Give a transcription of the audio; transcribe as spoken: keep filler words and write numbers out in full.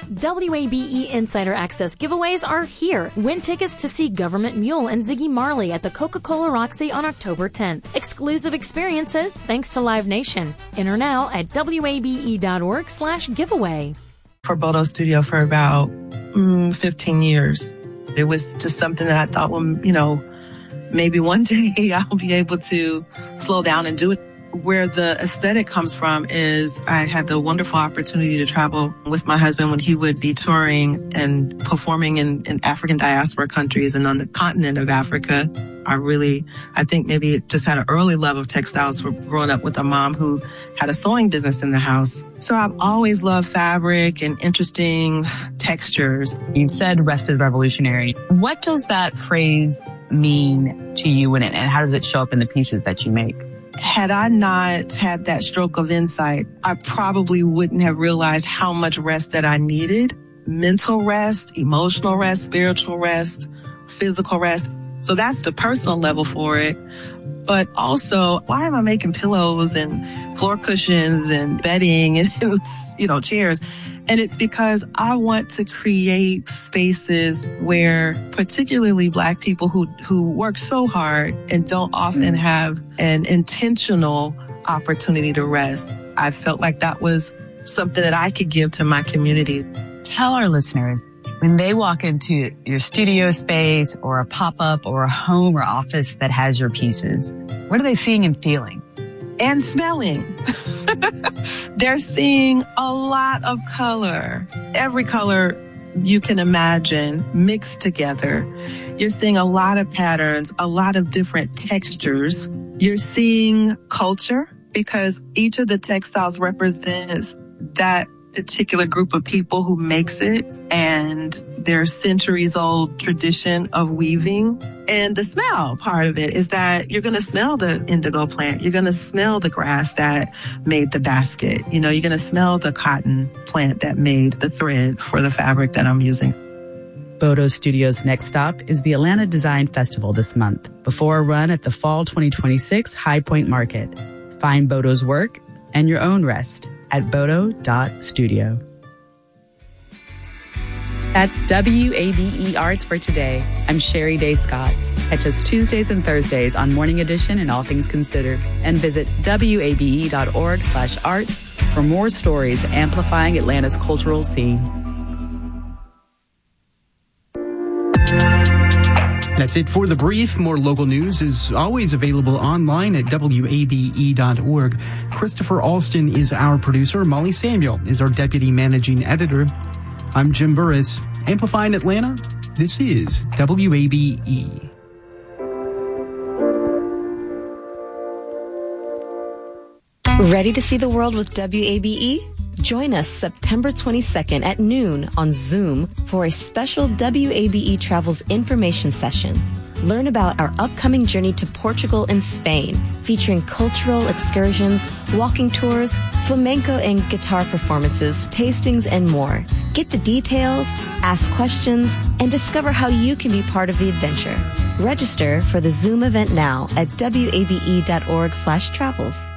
W A B E Insider Access giveaways are here. Win tickets to see Government Mule and Ziggy Marley at the Coca-Cola Roxy on October tenth. Exclusive experiences thanks to Live Nation. Enter now at W A B E dot org slash giveaway. For Bodo Studio for about mm, fifteen years. It was just something that I thought, well, you know, maybe one day I'll be able to slow down and do it. Where the aesthetic comes from is I had the wonderful opportunity to travel with my husband when he would be touring and performing in, in African diaspora countries and on the continent of Africa. I really, I think maybe just had an early love of textiles for growing up with a mom who had a sewing business in the house. So I've always loved fabric and interesting textures. You've said rest is revolutionary. What does that phrase mean to you and, and how does it show up in the pieces that you make? Had I not had that stroke of insight, I probably wouldn't have realized how much rest that I needed. Mental rest, emotional rest, spiritual rest, physical rest. So that's the personal level for it. But also, why am I making pillows and floor cushions and bedding and, you know, chairs? And it's because I want to create spaces where particularly Black people who, who work so hard and don't often have an intentional opportunity to rest. I felt like that was something that I could give to my community. Tell our listeners, when they walk into your studio space or a pop-up or a home or office that has your pieces, what are they seeing and feeling? And smelling. They're seeing a lot of color. Every color you can imagine mixed together. You're seeing a lot of patterns, a lot of different textures. You're seeing culture because each of the textiles represents that particular group of people who makes it and their centuries old tradition of weaving. And the smell part of it is that you're going to smell the indigo plant. You're going to smell the grass that made the basket. You know, you're going to smell the cotton plant that made the thread for the fabric that I'm using. Bodo Studio's next stop is the Atlanta Design Festival this month, before a run at the Fall twenty twenty-six High Point Market. Find Bodo's work and your own rest at bodo dot studio. That's W A B E Arts for today. I'm Sherry Day Scott. Catch us Tuesdays and Thursdays on Morning Edition and All Things Considered. And visit W A B E dot org slash arts for more stories amplifying Atlanta's cultural scene. That's it for The Brief. More local news is always available online at W A B E dot org. Christopher Alston is our producer. Molly Samuel is our deputy managing editor. I'm Jim Burris. Amplifying Atlanta, this is W A B E. Ready to see the world with W A B E? Join us September twenty-second at noon on Zoom for a special W A B E Travels information session. Learn about our upcoming journey to Portugal and Spain, featuring cultural excursions, walking tours, flamenco and guitar performances, tastings, and more. Get the details, ask questions, and discover how you can be part of the adventure. Register for the Zoom event now at W A B E dot org slash travels.